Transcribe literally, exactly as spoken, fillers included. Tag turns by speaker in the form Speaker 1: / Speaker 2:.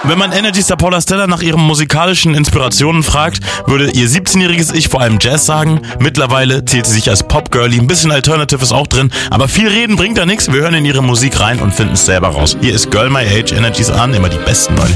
Speaker 1: Wenn man Energy Star Paula Stella nach ihren musikalischen Inspirationen fragt, würde ihr siebzehnjähriges Ich vor allem Jazz sagen. Mittlerweile zählt sie sich als Pop-Girlie, ein bisschen Alternative ist auch drin, aber viel reden bringt da nichts. Wir hören in ihre Musik rein und finden es selber raus. Hier ist Girl My Age, Energies an, immer die besten neuen